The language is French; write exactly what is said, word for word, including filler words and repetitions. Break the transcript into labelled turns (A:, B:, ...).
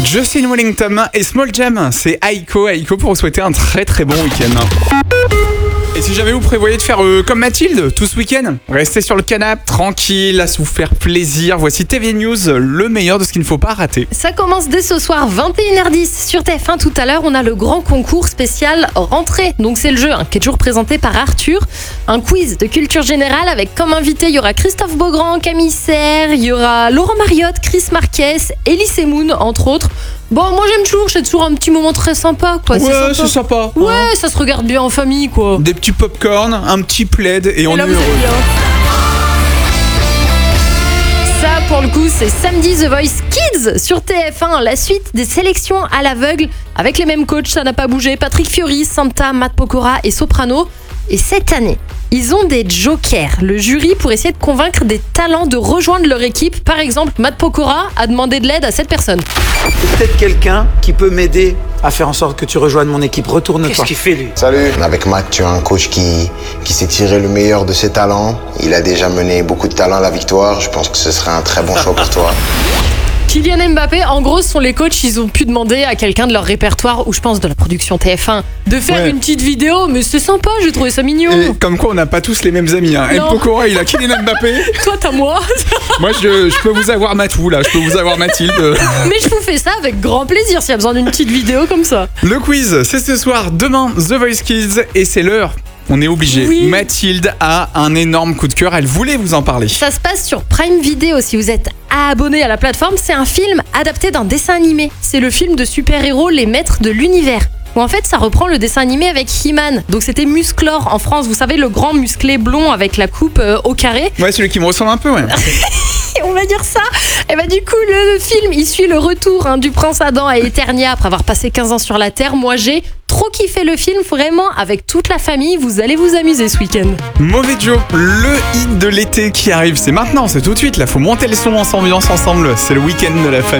A: Justin Wellington et Small Jam, c'est Aiko. Aiko pour vous souhaiter un très très bon week-end. Et si jamais vous prévoyez de faire euh, comme Mathilde tout ce week-end, restez sur le canapé, tranquille, à se vous faire plaisir. Voici T V News, le meilleur de ce qu'il ne faut pas rater.
B: Ça commence dès ce soir, vingt et une heures dix sur T F un. Tout à l'heure, on a le grand concours spécial rentrée. Donc c'est le jeu hein, qui est toujours présenté par Arthur. Un quiz de culture générale avec comme invité, il y aura Christophe Beaugrand, Camille Serre, il y aura Laurent Mariotte, Chris Marquez, Elise Moon, entre autres. Bon, moi j'aime toujours, c'est toujours un petit moment très sympa, quoi.
A: Ouais,
B: c'est sympa.
A: c'est sympa.
B: Ouais,
A: hein.
B: ça se regarde bien en famille, quoi.
A: Des petits pop-corn, un petit plaid et, et on
B: là,
A: est
B: vous
A: heureux.
B: êtes bien. Ça, pour le coup, c'est samedi The Voice Kids sur T F un. La suite des sélections à l'aveugle avec les mêmes coachs, ça n'a pas bougé. Patrick Fiori, Santa, Matt Pokora et Soprano. Et cette année, ils ont des jokers, le jury, pour essayer de convaincre des talents de rejoindre leur équipe. Par exemple, Matt Pokora a demandé de l'aide à cette personne.
C: Peut-être quelqu'un qui peut m'aider à faire en sorte que tu rejoignes mon équipe. Retourne-toi.
D: Qu'est-ce qu'il fait, lui?
E: Salut. Avec Matt, tu as un coach qui, qui sait tirer le meilleur de ses talents. Il a déjà mené beaucoup de talents à la victoire. Je pense que ce serait un très bon choix pour toi.
B: Kylian Mbappé, en gros, ce sont les coachs, ils ont pu demander à quelqu'un de leur répertoire, ou je pense de la production T F un, de faire
A: Ouais.
B: une petite vidéo, mais c'est sympa, j'ai trouvé ça mignon.
A: Et comme quoi on n'a pas tous les mêmes amis. Hein. El
B: Non.
A: Pokora, il a Kylian Mbappé.
B: Toi, t'as moi.
A: Moi, je, je peux vous avoir Matou, là. Je peux vous avoir Mathilde.
B: Mais je vous fais ça avec grand plaisir s'il y a besoin d'une petite vidéo comme ça.
A: Le quiz, c'est ce soir. Demain, The Voice Kids. Et c'est l'heure. On est obligé.
B: Oui.
A: Mathilde a un énorme coup de cœur. Elle voulait vous en parler.
B: Ça se passe sur Prime Video si vous êtes abonné à la plateforme. C'est un film adapté d'un dessin animé. C'est le film de super-héros Les Maîtres de l'Univers. Où en fait ça reprend le dessin animé avec He-Man. Donc c'était Musclor en France. Vous savez, le grand musclé blond avec la coupe euh, au carré.
A: Ouais, celui qui me ressemble un peu, ouais.
B: On va dire ça. Et bah du coup le film il suit le retour hein, du prince Adam à Eternia après avoir passé quinze ans sur la Terre. Moi j'ai trop kiffé le film, vraiment avec toute la famille, vous allez vous amuser ce week-end.
A: Mauvais Joe, le hit de l'été qui arrive. C'est maintenant, c'est tout de suite. Là, faut monter le son, on s'ambiance ensemble. C'est le week-end de la famille.